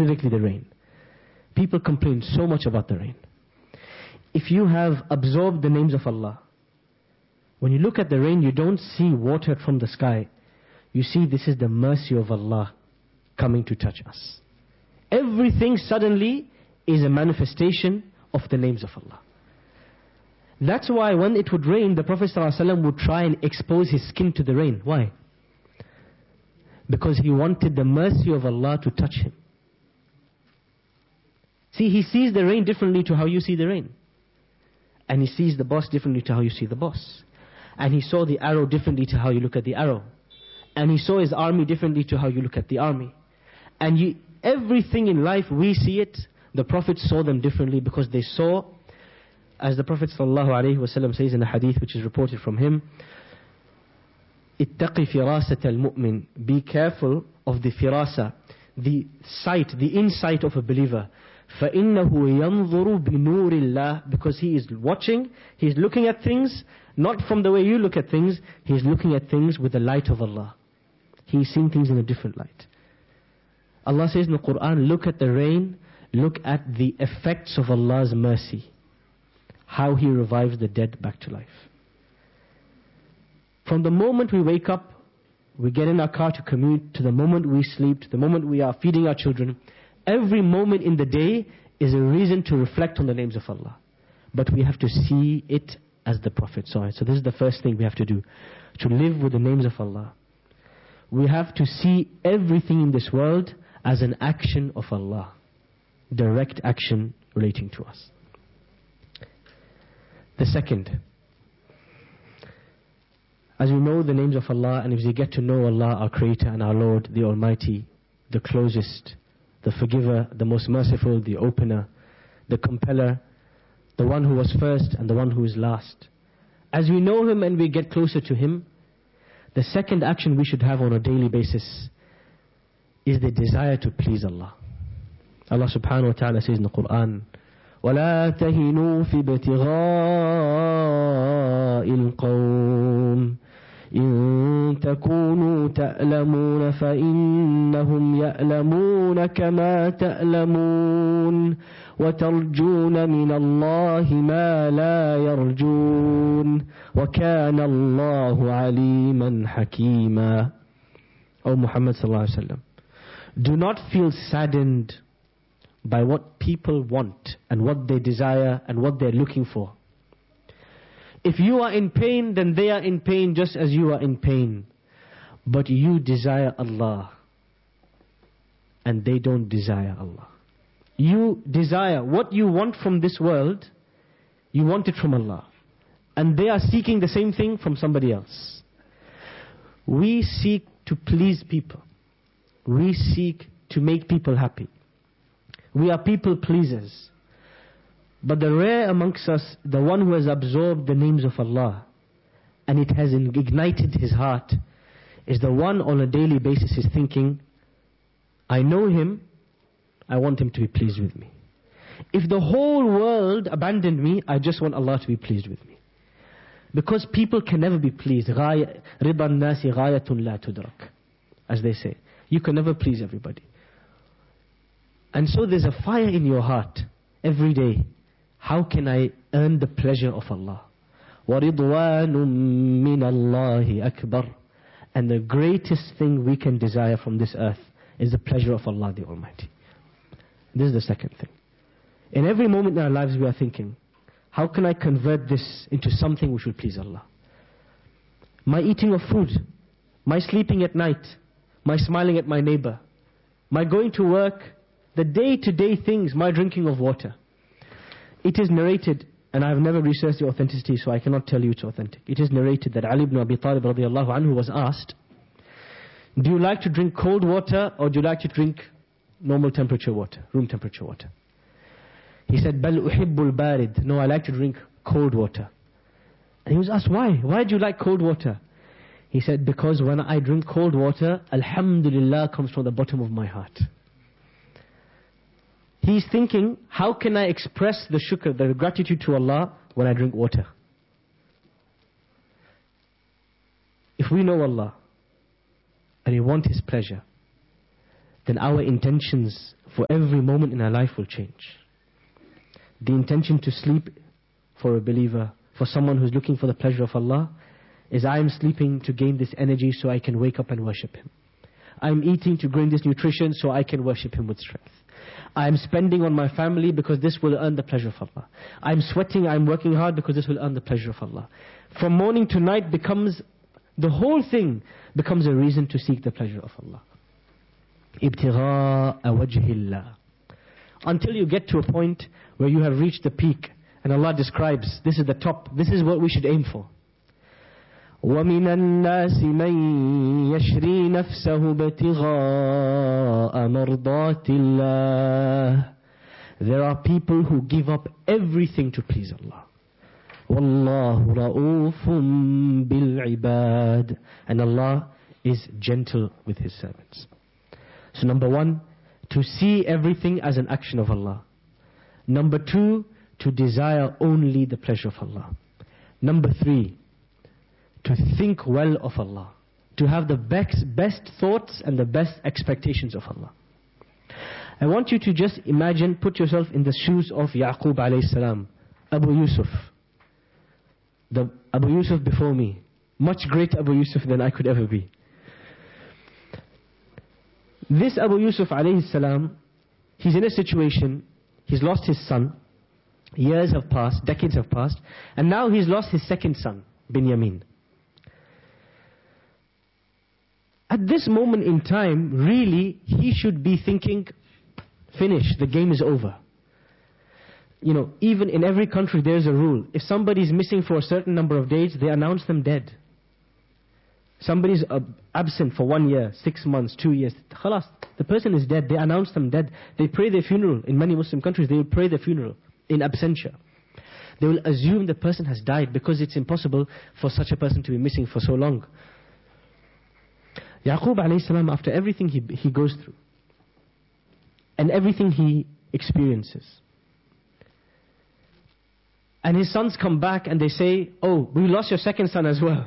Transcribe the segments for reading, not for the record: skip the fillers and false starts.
specifically the rain. People complain so much about the rain. If you have absorbed the names of Allah, when you look at the rain, you don't see water from the sky. You see this is the mercy of Allah coming to touch us. Everything suddenly is a manifestation of the names of Allah. That's why when it would rain, the Prophet ﷺ would try and expose his skin to the rain. Why? Because he wanted the mercy of Allah to touch him. See, he sees the rain differently to how you see the rain. And he sees the boss differently to how you see the boss. And he saw the arrow differently to how you look at the arrow. And he saw his army differently to how you look at the army. And everything in life, we see it. The Prophet saw them differently because they saw, as the Prophet ﷺ says in a hadith which is reported from him, اتقي فراسة المؤمن. Be careful of the firasa, the sight, the insight of a believer. فَإِنَّهُ يَنْظُرُ بِنُورِ اللَّهِ. Because he is watching, he is looking at things, not from the way you look at things, he is looking at things with the light of Allah. He is seeing things in a different light. Allah says in the Quran, look at the rain, look at the effects of Allah's mercy. How He revives the dead back to life. From the moment we wake up, we get in our car to commute, to the moment we sleep, to the moment we are feeding our children, every moment in the day is a reason to reflect on the names of Allah. But we have to see it as the Prophet saw it. So this is the first thing we have to do, to live with the names of Allah. We have to see everything in this world as an action of Allah, direct action relating to us. The second, as we know the names of Allah, and if we get to know Allah, our Creator and our Lord, the Almighty, the closest, the forgiver, the most merciful, the opener, the compeller, the one who was first and the one who is last. As we know Him and we get closer to Him, the second action we should have on a daily basis is the desire to please Allah. Allah subhanahu wa ta'ala says in the Quran, وَلَا تَهِنُوا فِي ابْتِغَاءِ الْقَوْمِ إِن تَكُونُوا تَأْلَمُونَ فَإِنَّهُمْ يَأْلَمُونَ كَمَا تَأْلَمُونَ وَتَرْجُونَ مِنَ اللَّهِ مَا لَا يَرْجُونَ وَكَانَ اللَّهُ عَلِيمًا حَكِيمًا. O Muhammad sallallahu alaihi wasallam, do not feel saddened by what people want and what they desire and what they're looking for. If you are in pain, then they are in pain just as you are in pain. But you desire Allah, and they don't desire Allah. You desire what you want from this world, you want it from Allah. And they are seeking the same thing from somebody else. We seek to please people. We seek to make people happy. We are people pleasers. But the rare amongst us, the one who has absorbed the names of Allah and it has ignited his heart, is the one on a daily basis is thinking, I know Him, I want Him to be pleased with me. If the whole world abandoned me, I just want Allah to be pleased with me. Because people can never be pleased. رِضَى النَّاسِ غَايَةٌ لَا تُدْرَكْ, as they say. You can never please everybody. And so there's a fire in your heart every day. How can I earn the pleasure of Allah? وَرِضْوَانٌ مِّنَ اللَّهِ أَكْبَرُ. And the greatest thing we can desire from this earth is the pleasure of Allah the Almighty. This is the second thing. In every moment in our lives we are thinking, how can I convert this into something which will please Allah? My eating of food, my sleeping at night, my smiling at my neighbor, my going to work, the day-to-day things, my drinking of water. It is narrated, and I have never researched the authenticity, so I cannot tell you it's authentic. It is narrated that Ali ibn Abi Talib radiallahu anhu was asked, do you like to drink cold water or do you like to drink normal temperature water, room temperature water? He said, بَلْ أُحِبُّ الْبَارِدِ. No, I like to drink cold water. And he was asked, why? Why do you like cold water? He said, because when I drink cold water, Alhamdulillah comes from the bottom of my heart. He's thinking, how can I express the shukr, the gratitude to Allah when I drink water? If we know Allah and we want His pleasure, then our intentions for every moment in our life will change. The intention to sleep for a believer, for someone who's looking for the pleasure of Allah, is I am sleeping to gain this energy so I can wake up and worship Him. I'm eating to gain this nutrition so I can worship Him with strength. I'm spending on my family because this will earn the pleasure of Allah. I'm sweating, I'm working hard because this will earn the pleasure of Allah. From morning to night the whole thing becomes a reason to seek the pleasure of Allah. Ibtigha'a wajhillah. Until you get to a point where you have reached the peak, and Allah describes, this is the top, this is what we should aim for. وَمِنَ النَّاسِ مَن يَشْرِي نَفْسَهُ ابْتِغَاءَ مَرْضَاتِ اللَّهِ. There are people who give up everything to please Allah. وَاللَّهُ رَؤُوفٌ بِالْعِبَادِ. And Allah is gentle with His servants. So number one, to see everything as an action of Allah. Number two, to desire only the pleasure of Allah. Number three, to think well of Allah. To have the best thoughts and the best expectations of Allah. I want you to just imagine, put yourself in the shoes of Yaqub alayhi salam, Abu Yusuf. The Abu Yusuf before me. Much greater Abu Yusuf than I could ever be. This Abu Yusuf alayhi salam, he's in a situation, he's lost his son, years have passed, decades have passed, and now he's lost his second son, Binyamin. At this moment in time, really, he should be thinking, finish, the game is over. You know, even in every country there's a rule. If somebody's missing for a certain number of days, they announce them dead. Somebody's absent for 1 year, 6 months, 2 years. Khalas, the person is dead. They announce them dead. They pray their funeral. In many Muslim countries, they will pray their funeral in absentia. They will assume the person has died because it's impossible for such a person to be missing for so long. Yaqub alayhi salam, after everything he goes through and everything he experiences, and his sons come back and they say, oh, we lost your second son as well.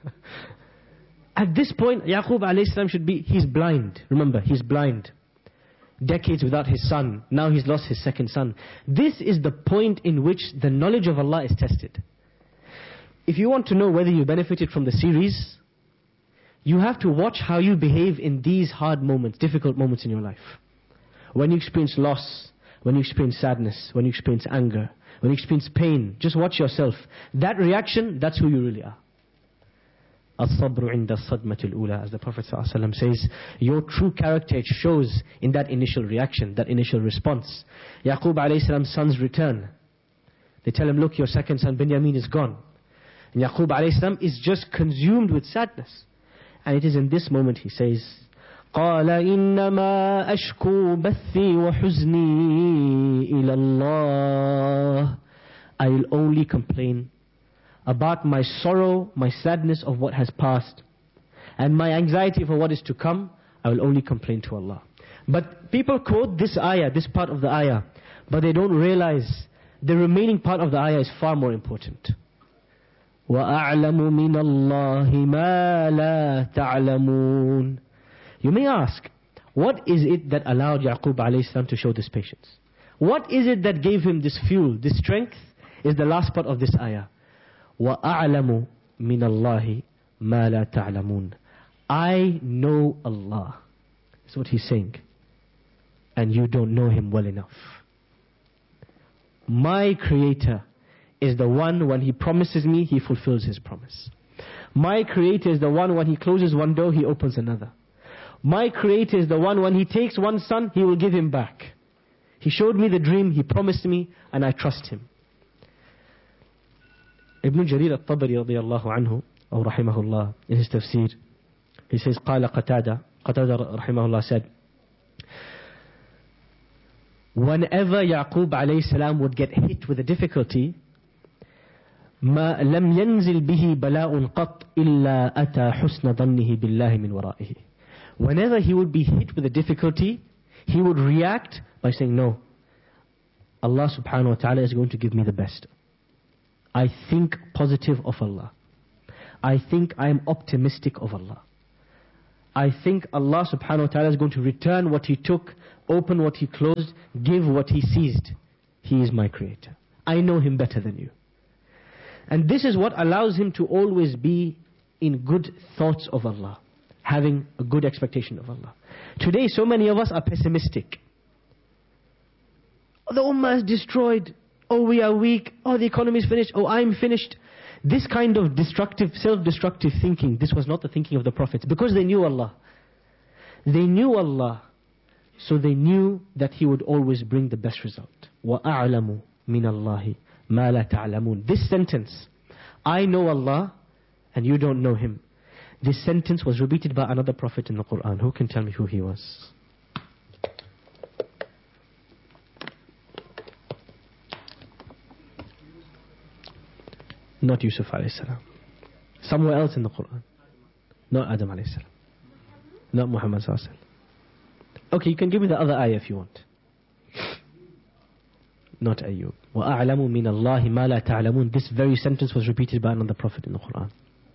At this point, Yaqub alayhi salam he's blind. Remember, he's blind. Decades without his son. Now he's lost his second son. This is the point in which the knowledge of Allah is tested. If you want to know whether you benefited from the series, you have to watch how you behave in these hard moments, difficult moments in your life. When you experience loss, when you experience sadness, when you experience anger, when you experience pain, just watch yourself. That reaction, that's who you really are. As-sabru inda as-sadmatil ula, as the Prophet ﷺ says, your true character shows in that initial reaction, that initial response. Yaqub alayhi salam's sons return. They tell him, look, your second son Binyamin is gone. And Yaqub alayhi salam is just consumed with sadness. And it is in this moment he says, قَالَ إِنَّمَا أَشْكُو بَثِّي وَحُزْنِي إِلَى اللَّهِ. I will only complain about my sorrow, my sadness of what has passed, and my anxiety for what is to come. I will only complain to Allah. But people quote this ayah, this part of the ayah, but they don't realize the remaining part of the ayah is far more important. وَأَعْلَمُ مِنَ اللَّهِ مَا لَا تَعْلَمُونَ. You may ask, what is it that allowed Yaqub alayhi salam to show this patience? What is it that gave him this fuel, this strength? Is the last part of this ayah. وَأَعْلَمُ مِنَ اللَّهِ مَا لَا تَعْلَمُونَ. I know Allah. That's what he's saying. And you don't know Him well enough. My Creator is the one, when He promises me, He fulfills His promise. My Creator is the one, when He closes one door, He opens another. My Creator is the one, when He takes one son, He will give him back. He showed me the dream, He promised me, and I trust Him. Ibn Jarir al-Tabari radiyallahu anhu, or rahimahullah, in his tafsir, he says, قال Qatada rahimahullah said, whenever Yaqub alayhi salam would get hit with a difficulty, ما لم ينزل به بلاء قط إلا أتى حسن ظنه بالله من ورائه. Whenever he would be hit with a difficulty, he would react by saying, no, Allah subhanahu wa ta'ala is going to give me the best. I think positive of Allah. I think I am optimistic of Allah. I think Allah subhanahu wa ta'ala is going to return what He took, open what He closed, give what He seized. He is my creator. I know Him better than you. And this is what allows him to always be in good thoughts of Allah, having a good expectation of Allah. Today, so many of us are pessimistic. Oh, the ummah is destroyed. Oh, we are weak. Oh, the economy is finished. Oh, I'm finished. This kind of destructive, self-destructive thinking, this was not the thinking of the prophets, because they knew Allah. They knew Allah, so they knew that He would always bring the best result. وَأَعْلَمُ مِنَ اللَّهِ مَا لَا تَعْلَمُونَ. This sentence, I know Allah and you don't know Him. This sentence was repeated by another prophet in the Quran. Who can tell me who he was? Not Yusuf alayhi salam. Somewhere else in the Quran. Not Adam alayhi salam. Not Muhammad sallallahu alayhi wasallam. Okay, you can give me the other ayah if you want. Not Ayyub. وَأَعْلَمُ مِنَ اللَّهِ مَا لَا تَعْلَمُونَ. This very sentence was repeated by another prophet in the Quran.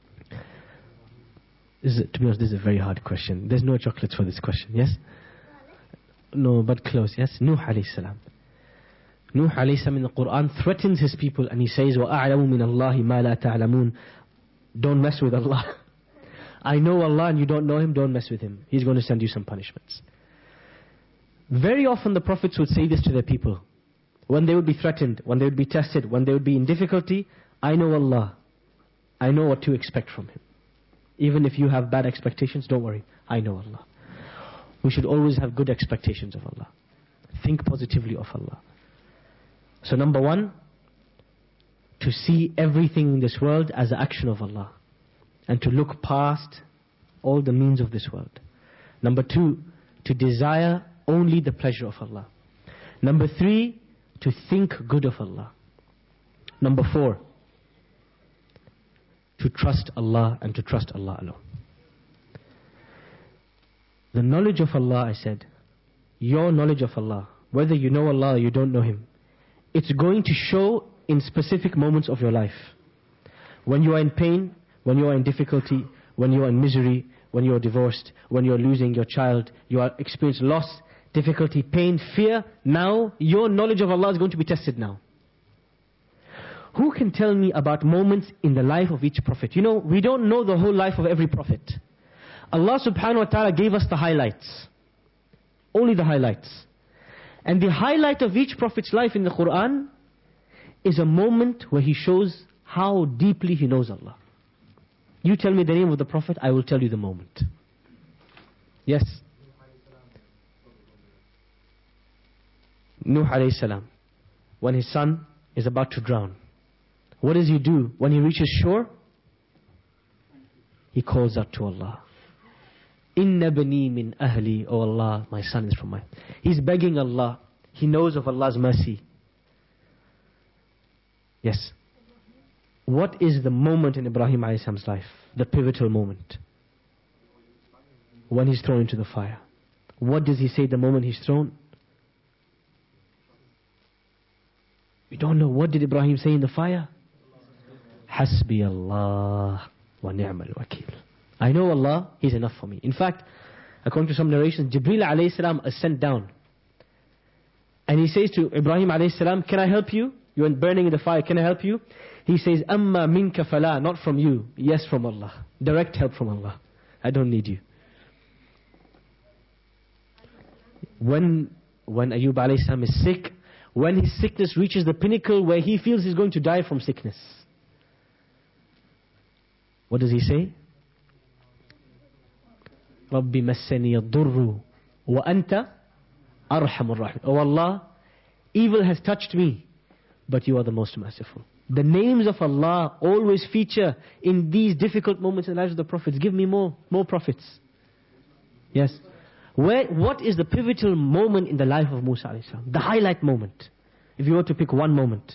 To be honest, this is a very hard question. There's no chocolates for this question, yes? No, but close, yes? Nuh alayhi salam. Nuh alayhi salam in the Quran threatens his people and he says, وَأَعْلَمُ مِنَ اللَّهِ مَا لَا تَعْلَمُونَ. Don't mess with Allah. I know Allah and you don't know Him, don't mess with Him. He's going to send you some punishments. Very often the prophets would say this to their people. When they would be threatened, when they would be tested, when they would be in difficulty, I know Allah. I know what to expect from Him. Even if you have bad expectations, don't worry. I know Allah. We should always have good expectations of Allah. Think positively of Allah. So number one, to see everything in this world as an action of Allah. And to look past all the means of this world. Number two, to desire only the pleasure of Allah. Number three, to think good of Allah. Number four, to trust Allah and to trust Allah alone. The knowledge of Allah, I said, your knowledge of Allah, whether you know Allah or you don't know Him, it's going to show in specific moments of your life. When you are in pain, when you are in difficulty, when you are in misery, when you are divorced, when you are losing your child, you are experiencing loss, difficulty, pain, fear. Now, your knowledge of Allah is going to be tested now. Who can tell me about moments in the life of each prophet? You know, we don't know the whole life of every prophet. Allah subhanahu wa ta'ala gave us the highlights. Only the highlights. And the highlight of each prophet's life in the Quran is a moment where he shows how deeply he knows Allah. You tell me the name of the prophet, I will tell you the moment. Yes? Nuh alayhi salam. When his son is about to drown, what does he do? When he reaches shore, he calls out to Allah. Inna bani min ahli. Oh Allah, my son is from my... He's begging Allah. He knows of Allah's mercy. Yes. What is the moment in Ibrahim alayhi salam's life? The pivotal moment. When he's thrown into the fire. What does he say the moment he's thrown? We don't know. What did Ibrahim say in the fire? Hasbi Allah wa ni'mal wakil. I know Allah, He's enough for me. In fact, according to some narrations, Jibreel alayhi salam is sent down. And he says to Ibrahim alayhi salam, can I help you? You're burning in the fire, can I help you? He says, Amma minka fala, not from you. Yes, from Allah. Direct help from Allah. I don't need you. When Ayyub alayhi salam is sick, when his sickness reaches the pinnacle where he feels he's going to die from sickness, what does he say? رَبِّ مَسَّنِيَ الضُّرُّ وَأَنْتَ أَرْحَمُ الرَّاحِمِينَ. Oh Allah, evil has touched me, but you are the most merciful. The names of Allah always feature in these difficult moments in the lives of the prophets. Give me more prophets. Yes. What is the pivotal moment in the life of Musa alayhi salam? The highlight moment. If you were to pick one moment.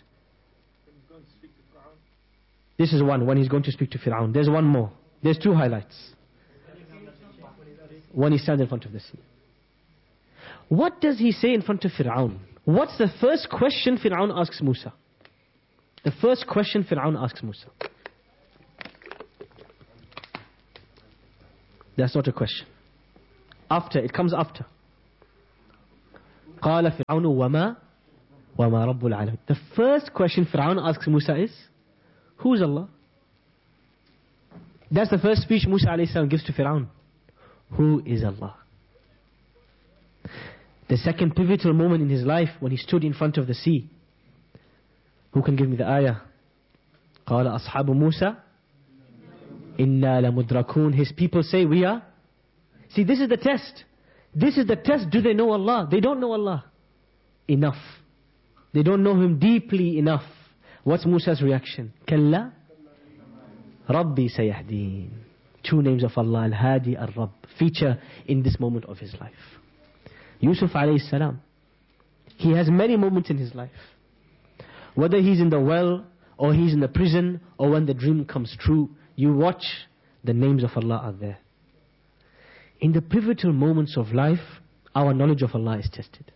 This is one, when he's going to speak to Fir'aun. There's one more. There's two highlights. When he stands in front of the sea. What does he say in front of Fir'aun? What's the first question Fir'aun asks Musa? The first question Fir'aun asks Musa. That's not a question. After, it comes after. قال فرعون وما رب العالمين. The first question Fir'aun asks Musa is, who is Allah? That's the first speech Musa alayhi salam gives to Fir'aun. Who is Allah? The second pivotal moment in his life, when he stood in front of the sea. Who can give me the ayah? قال أصحاب موسى إنا لمدركون. His people say, we are. See, this is the test. This is the test. Do they know Allah? They don't know Allah enough. They don't know Him deeply enough. What's Musa's reaction? كلا ربي سيهدين. Two names of Allah, Al-Hadi, Al-Rabb, feature in this moment of his life. Yusuf alayhi salam, he has many moments in his life. Whether he's in the well, or he's in the prison, or when the dream comes true, you watch, the names of Allah are there. In the pivotal moments of life, our knowledge of Allah is tested.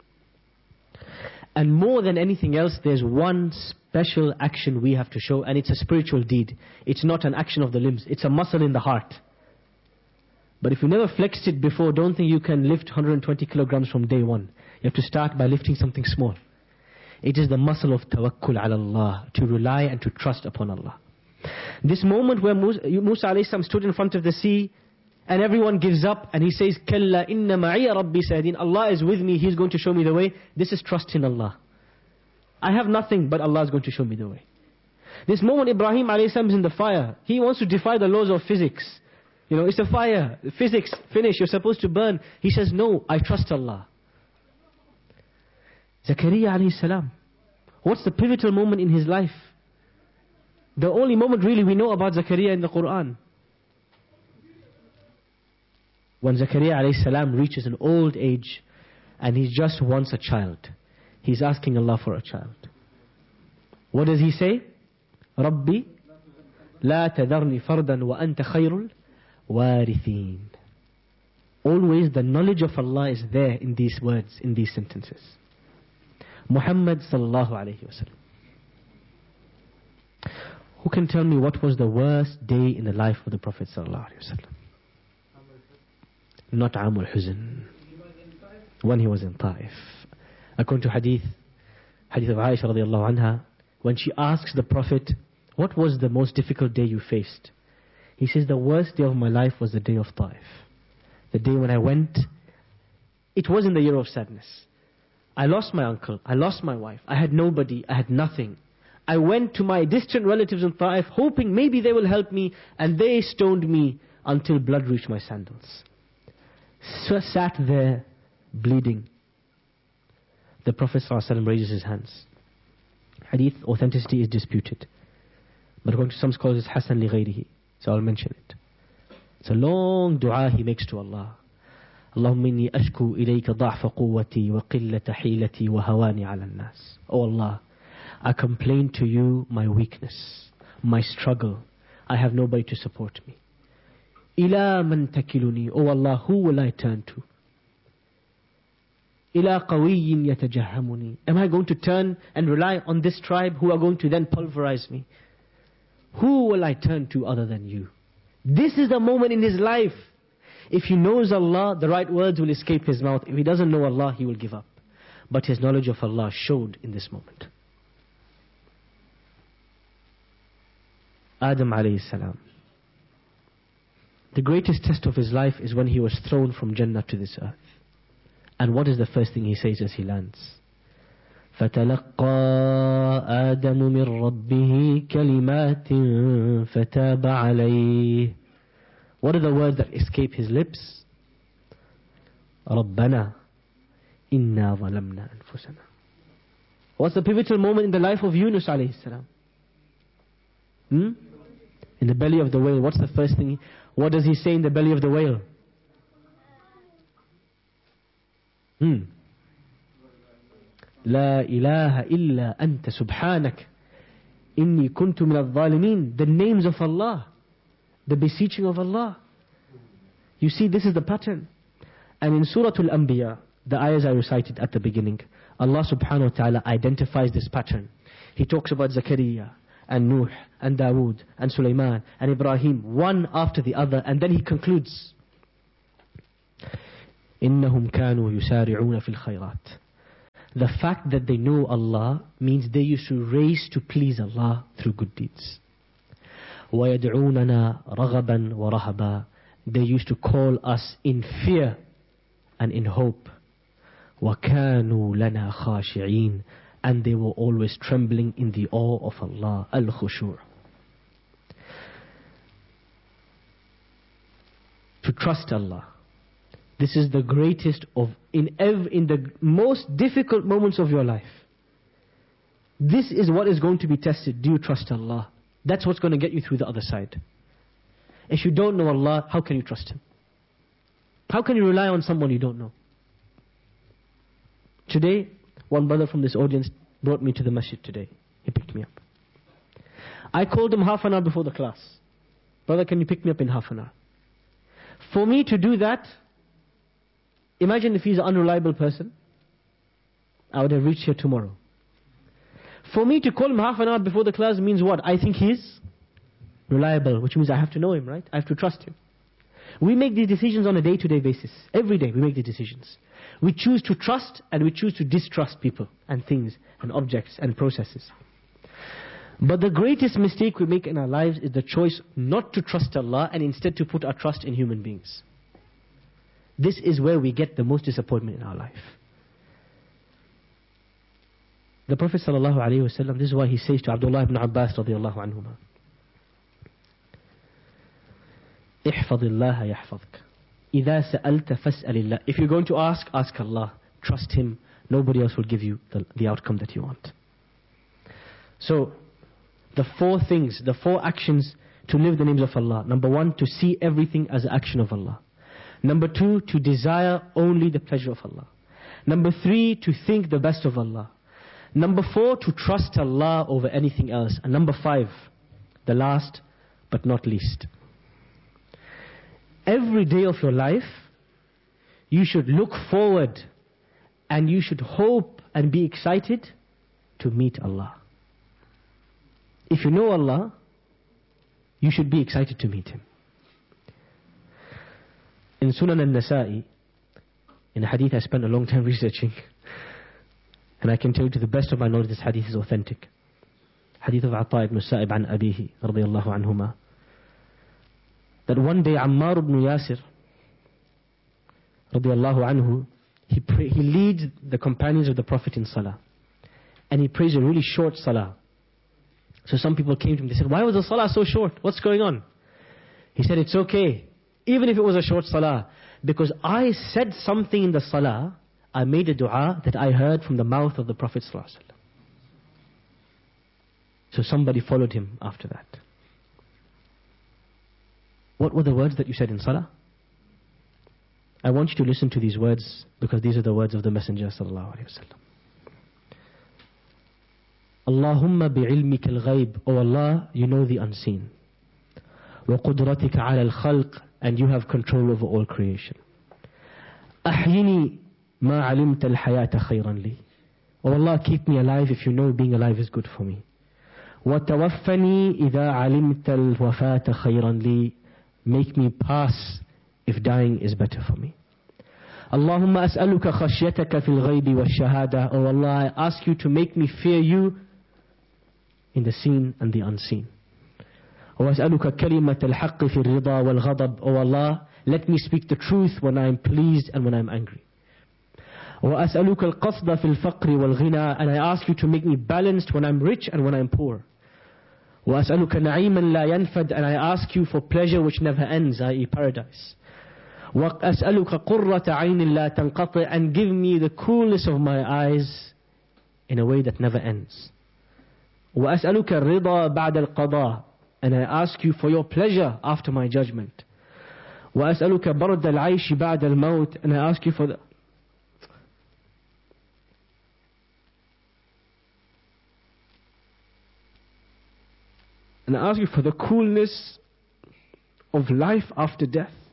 And more than anything else, there's one special action we have to show, and it's a spiritual deed. It's not an action of the limbs, it's a muscle in the heart. But if you never flexed it before, don't think you can lift 120 kilograms from day one. You have to start by lifting something small. It is the muscle of tawakkul ala Allah, to rely and to trust upon Allah. This moment where Musa alayhi salam stood in front of the sea, and everyone gives up, and he says, Kalla inna ma'iya rabbi sayadin. Allah is with me, He's going to show me the way. This is trust in Allah. I have nothing, but Allah is going to show me the way. This moment Ibrahim alayhi salam is in the fire. He wants to defy the laws of physics. You know, it's a fire. Physics, finish, you're supposed to burn. He says, no, I trust Allah. Zakaria alayhi salam. What's the pivotal moment in his life? The only moment really we know about Zakaria in the Quran. When Zakaria alayhi salam reaches an old age and he just wants a child. He's asking Allah for a child. What does he say? Rabbi, la tadarni fardan wa anta khayrul warithin. Always the knowledge of Allah is there in these words, in these sentences. Muhammad sallallahu alayhi wasallam. Who can tell me what was the worst day in the life of the Prophet sallallahu alayhi wasallam? Not Amul Huzn. When he was in Taif. According to hadith of Aisha radiallahu anha, when she asks the Prophet, what was the most difficult day you faced? He says, the worst day of my life was the day of Taif. The day when I went, it was in the year of sadness. I lost my uncle, I lost my wife, I had nobody, I had nothing. I went to my distant relatives in Taif, hoping maybe they will help me, and they stoned me until blood reached my sandals. So sat there, bleeding. The Prophet ﷺ raises his hands. Hadith authenticity is disputed, but according to some scholars it's Hasan li ghayrihi, so I'll mention it. It's a long dua he makes to Allah. Allahumma inni ashku ilayka da'fa quwwati wa qillata hilati wa hawani ala an-nas. Oh Allah, I complain to you my weakness, my struggle. I have nobody to support me. Ila man takiluni. Oh Allah, who will I turn to? Ila qawiyyin yatajahamuni. Am I going to turn and rely on this tribe who are going to then pulverize me? Who will I turn to other than you? This is the moment in his life. If he knows Allah, the right words will escape his mouth. If he doesn't know Allah, he will give up. But his knowledge of Allah showed in this moment. Adam alayhi salam. The greatest test of his life is when he was thrown from Jannah to this earth. And what is the first thing he says as he lands? فَتَلَقَّى آدَمُ مِنْ رَبِّهِ كَلِمَاتٍ فَتَابَ عَلَيْهِ. What are the words that escape his lips? رَبَّنَا إِنَّا ظَلَمْنَا أَنفُسَنَا. What's the pivotal moment in the life of Yunus alayhi salam? In the belly of the whale, what's the first thing? What does he say in the belly of the whale? لا إله إلا أنت سبحانك إني كنت من الظالمين. The names of Allah, the beseeching of Allah. You see, this is the pattern. And in Surah Al-Anbiya, the ayahs I recited at the beginning, Allah subhanahu wa ta'ala identifies this pattern. He talks about Zakaria and Nuh and Dawood and Sulaiman and Ibrahim, one after the other, and then he concludes. إنهم كانوا يسارعون في الخيرات. The fact that they know Allah means they used to race to please Allah through good deeds. وَيَدْعُونَنَا رَغَبًا وَرَهَبًا. They used to call us in fear and in hope. وَكَانُوا لَنَا خَاشِعِينَ. And they were always trembling in the awe of Allah. Al-Khushu'. To trust Allah. This is the greatest of, in the most difficult moments of your life. This is what is going to be tested. Do you trust Allah? That's what's going to get you through the other side. If you don't know Allah, how can you trust Him? How can you rely on someone you don't know? Today, one brother from this audience brought me to the masjid today. He picked me up. I called him half an hour before the class. Brother, can you pick me up in half an hour? For me to do that, imagine if he's an unreliable person, I would have reached here tomorrow. For me to call him half an hour before the class means what? I think he's reliable, which means I have to know him, right? I have to trust him. We make these decisions on a day-to-day basis. Every day we make these decisions. We choose to trust and we choose to distrust people and things and objects and processes. But the greatest mistake we make in our lives is the choice not to trust Allah and instead to put our trust in human beings. This is where we get the most disappointment in our life. The Prophet ﷺ, this is why he says to Abdullah ibn Abbas radiallahu anhuma, احفظ الله يحفظك. إذا سألت فاسأل الله. If you're going to ask, ask Allah. Trust Him. Nobody else will give you the outcome that you want. So, the four things, the four actions to live the names of Allah. Number one, to see everything as an action of Allah. Number two, to desire only the pleasure of Allah. Number three, to think the best of Allah. Number four, to trust Allah over anything else. And number five, the last but not least. Every day of your life, you should look forward and you should hope and be excited to meet Allah. If you know Allah, you should be excited to meet Him. In Sunan al-Nasa'i, in a hadith I spent a long time researching, and I can tell you to the best of my knowledge this hadith is authentic. Hadith of Ata ibn Sa'ib an Abihi radiyallahu anhuma. That one day Ammar ibn Yasir radiyallahu anhu, he leads the companions of the Prophet in salah. And he prays a really short salah. So some people came to him, they said, why was the salah so short? What's going on? He said, it's okay, even if it was a short salah, because I said something in the salah, I made a dua that I heard from the mouth of the Prophet ﷺ. So somebody followed him after that. What were the words that you said in salah? I want you to listen to these words, because these are the words of the Messenger sallallahu alaihi wasallam. Allahumma bi'ilmika al-ghayb. O Allah, you know the unseen. Wa qudratika ala al-khalq. And you have control over all creation. Ahyini ma alimta al-hayata khayran li. O Allah, keep me alive if you know being alive is good for me. Wa tawaffani idha alimta al-wafata khayran li. Make me pass if dying is better for me. Allahumma as'aluka khashyataka fil ghaybi wa shahada. O Allah, I ask you to make me fear you in the seen and the unseen. وَأَسْأَلُكَ كَلِمَةَ الْحَقِّ فِي الرِّضَى وَالْغَضَبِ. O Allah, let me speak the truth when I am pleased and when I am angry. وَأَسْأَلُكَ الْقَصْدَ فِي الْفَقْرِ وَالْغِنَى. And I ask you to make me balanced when I am rich and when I am poor. وَأَسْأَلُكَ نَعِيمًا لَا يَنْفَدْ. And I ask you for pleasure which never ends, i.e. paradise. وَأَسْأَلُكَ قُرَّةَ عَيْنٍ لَا تَنْقَطِعْ. And give me the coolness of my eyes in a way that never ends. وَأَسْأَلُكَ الرِّضَى بَعْدَ الْقَضَاءِ. And I ask you for your pleasure after my judgment. وَأَسْأَلُكَ بَرْدَ الْعَيْشِ بَعْدَ الْمَوْتِ. And I ask you for the coolness of life after death.